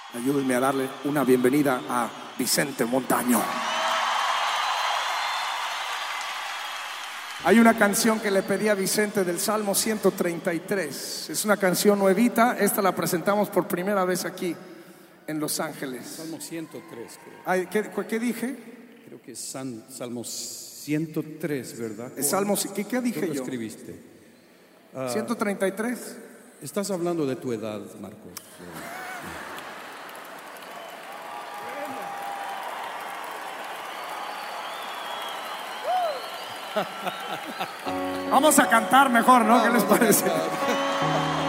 Ayúdenme a darle una bienvenida a Vicente Montaño. Hay una canción que le pedí a Vicente del Salmo 133. Es una canción nuevita. Esta la presentamos por primera vez aquí en Los Ángeles. Salmo 103, creo. Ay, ¿qué dije? Creo que es Salmo 103, ¿verdad? Salmo, ¿qué dije ¿Cómo yo? escribiste? 133. Estás hablando de tu edad, Marcos. Vamos a cantar mejor, ¿no? ¿Qué les parece?